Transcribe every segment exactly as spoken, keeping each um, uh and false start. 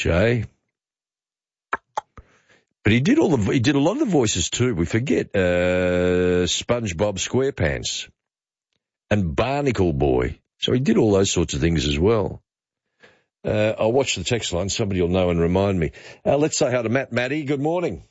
Jay. But he did all the he did a lot of the voices too. We forget uh, SpongeBob SquarePants and Barnacle Boy. So he did all those sorts of things as well. Uh, I'll watch the text line. Somebody will know and remind me. Uh, let's say hi to Matt. Matty, good morning.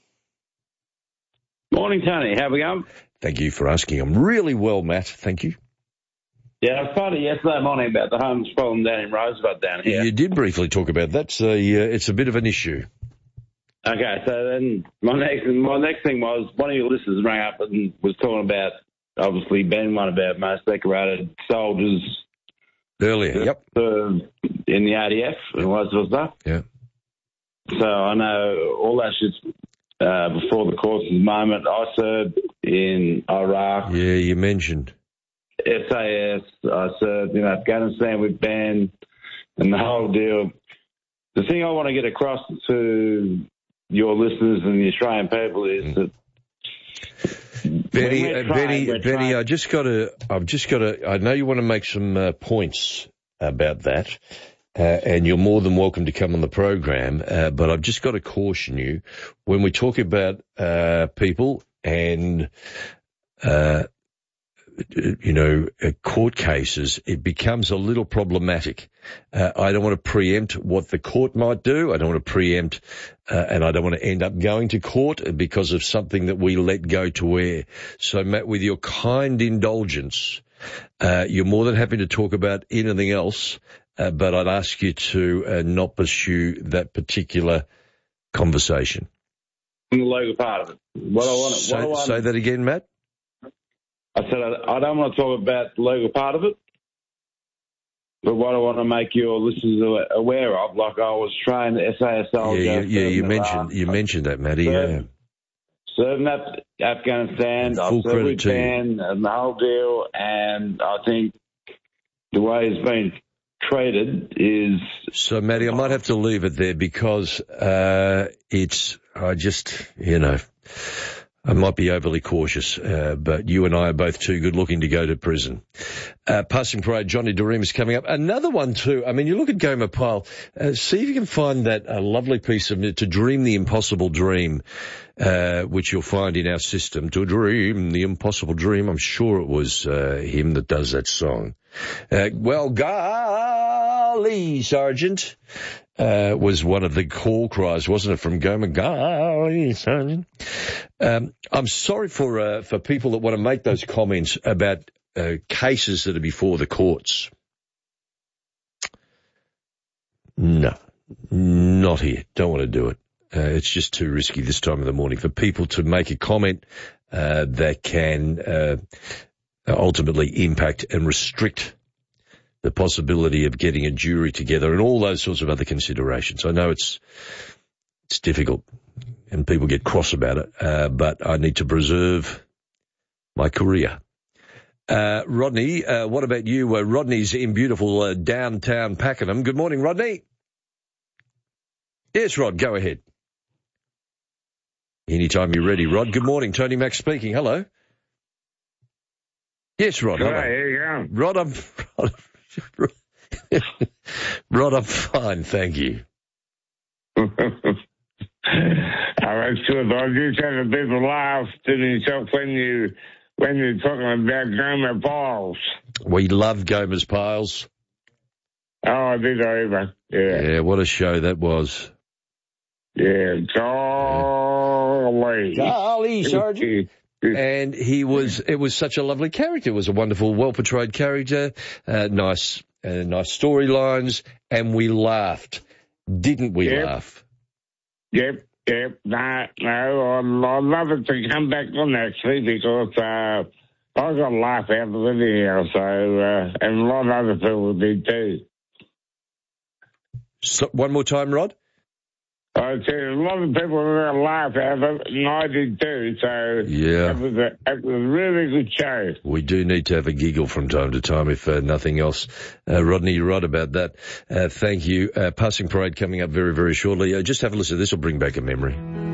Morning, Tony. How we going? Thank you for asking. I'm really well, Matt. Thank you. Yeah, I was talking yesterday morning about the homeless problem down in Roosevelt down here. You did briefly talk about that. So, uh, it's a bit of an issue. Okay, so then my next my next thing was one of your listeners rang up and was talking about, obviously, being one about most decorated soldiers. Earlier, yep. Uh, in the R D F and all that sort of stuff. Yeah. So I know all that shit's uh, before the course at the moment. I served in Iraq. Yeah, you mentioned. S A S. I served in Afghanistan with Ben and the whole deal. The thing I want to get across to your listeners and the Australian people is mm. that Benny, uh, Benny, Benny, trying... I just got to, I've just got to, I know you want to make some uh, points about that, uh, and you're more than welcome to come on the program, uh, but I've just got to caution you, when we talk about uh, people and, uh, you know, uh, court cases, it becomes a little problematic. Uh, I don't want to preempt what the court might do. I don't want to preempt, uh, and I don't want to end up going to court because of something that we let go to air. So, Matt, with your kind indulgence, uh, you're more than happy to talk about anything else, uh, but I'd ask you to uh, not pursue that particular conversation. The legal part of it. What I want. Say, what I want say that again, Matt. I said I, I don't want to talk about the legal part of it, but what I want to make your listeners aware of, like I was trained S A S soldier. Yeah, yeah, yeah you mentioned you mentioned that, Matty. Yeah. Serving Af- Afghanistan, I've served with Ben and the whole deal, and I think the way it's been treated is... So, Matty, I might have to leave it there because uh, it's, I just, you know... I might be overly cautious, uh, but you and I are both too good looking to go to prison. Uh, passing parade, Johnny Doreen is coming up. Another one too. I mean, you look at Gomer Pyle, uh, see if you can find that uh, lovely piece of, to dream the impossible dream, uh, which you'll find in our system. To dream the impossible dream. I'm sure it was, uh, him that does that song. Uh, well, golly, Sergeant. Uh, was one of the call cries, wasn't it, from Gomer? Golly, Sergeant. Um, I'm sorry for uh, for people that want to make those comments about uh, cases that are before the courts. No, not here. Don't want to do it. Uh, it's just too risky this time of the morning for people to make a comment uh, that can uh, ultimately impact and restrict the possibility of getting a jury together and all those sorts of other considerations. I know it's it's difficult and people get cross about it, uh, but I need to preserve my career. Uh, Rodney, uh, what about you? Uh, Rodney's in beautiful uh, downtown Pakenham. Good morning, Rodney. Yes, Rod, go ahead. Anytime you're ready, Rod. Good morning, Tony Mack speaking. Hello. Yes, Rod. Hello. Hi, how you going? Rod, I'm... Rod, Rod, I'm fine, thank you. Oh, that's good. I just had a bit of a laugh to myself when you when you're talking about Gomer Pyles. We love Gomer's Pyles. Oh, I did over. Yeah. Yeah, what a show that was. Yeah, golly. Golly, Sergeant. And he was, it was such a lovely character. It was a wonderful, well-portrayed character, uh, nice, uh, nice storylines, and we laughed. Didn't we yep. laugh? Yep, yep. No, no, I'd love it to come back on, actually, because uh, I got a laugh out of the video, so, uh, and a lot of other people did too. So, one more time, Rod? I tell you, a lot of people were going to laugh at it, and I did too, so yeah. it, was a, it was a really good show. We do need to have a giggle from time to time, if uh, nothing else. Uh, Rodney, you're right about that. Uh, thank you. Uh, passing parade coming up very, very shortly. Uh, just have a listen. This will bring back a memory.